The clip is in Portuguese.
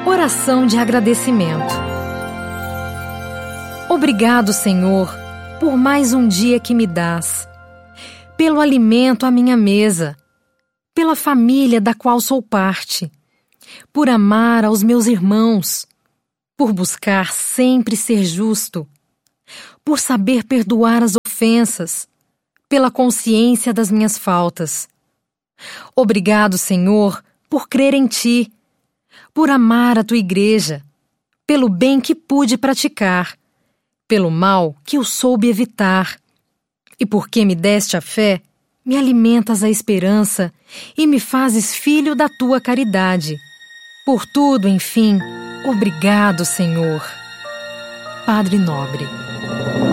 Oração de agradecimento. Obrigado, Senhor, por mais um dia que me dás, pelo alimento à minha mesa, pela família da qual sou parte, por amar aos meus irmãos, por buscar sempre ser justo, por saber perdoar as ofensas, pela consciência das minhas faltas. Obrigado, Senhor, por crer em Ti, por amar a Tua igreja, pelo bem que pude praticar, pelo mal que eu soube evitar. E porque me deste a fé, me alimentas a esperança e me fazes filho da Tua caridade. Por tudo, enfim, obrigado, Senhor. Padre Nobre.